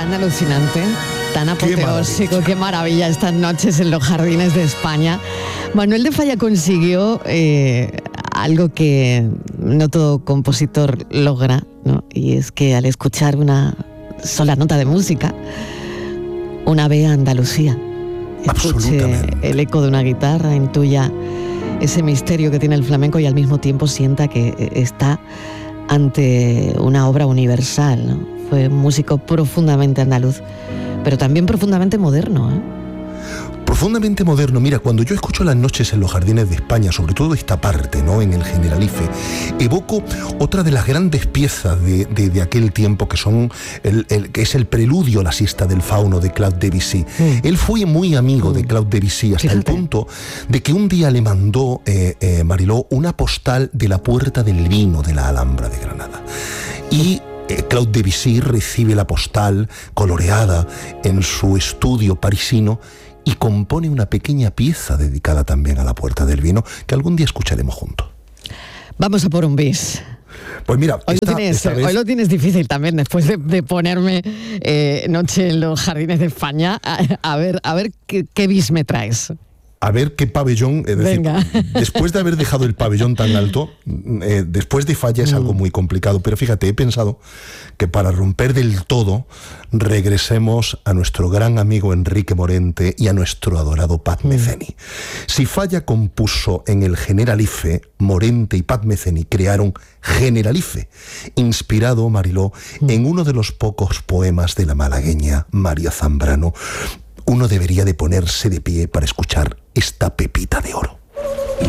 tan alucinante, tan apoteósico, qué maravilla estas noches en los jardines de España. Manuel de Falla consiguió algo que no todo compositor logra, ¿no? Y es que al escuchar una sola nota de música, una ve a Andalucía. Escuche el eco de una guitarra, intuya ese misterio que tiene el flamenco y al mismo tiempo sienta que está ante una obra universal, ¿no? Fue un músico profundamente andaluz, pero también profundamente moderno, ¿eh? Profundamente moderno. Mira, cuando yo escucho Las noches en los jardines de España, sobre todo esta parte, ¿no?, en el Generalife, evoco otra de las grandes piezas de aquel tiempo, que son que es el preludio a la siesta del fauno de Claude Debussy. Él fue muy amigo de Claude Debussy hasta el punto de que un día le mandó, Mariló, una postal de la Puerta del Vino de la Alhambra de Granada. Y Claude Debussy recibe la postal coloreada en su estudio parisino y compone una pequeña pieza dedicada también a la Puerta del Vino, que algún día escucharemos juntos. Vamos a por un bis. Pues mira, hoy lo tienes difícil también, después de ponerme Noche en los jardines de España. A ver qué bis me traes. A ver qué pabellón, es decir, después de haber dejado el pabellón tan alto, después de Falla es algo muy complicado, pero fíjate, he pensado que para romper del todo regresemos a nuestro gran amigo Enrique Morente y a nuestro adorado Pat Metheny. Si Falla compuso en el Generalife, Morente y Pat Metheny crearon Generalife, inspirado, Mariló, en uno de los pocos poemas de la malagueña María Zambrano. Uno debería de ponerse de pie para escuchar esta pepita de oro.